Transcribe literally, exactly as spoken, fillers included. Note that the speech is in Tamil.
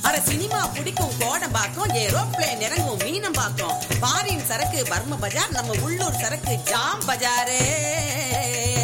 அட சினிமா பிடிக்கும் கோடம்பாக்கம், ஏரோப்ளேன் இறங்கும் மீனம்பாக்கம், பாரின் சரக்கு பர்ம பஜார், நம்ம உள்ளூர் சரக்கு ஜாம் பஜாரே.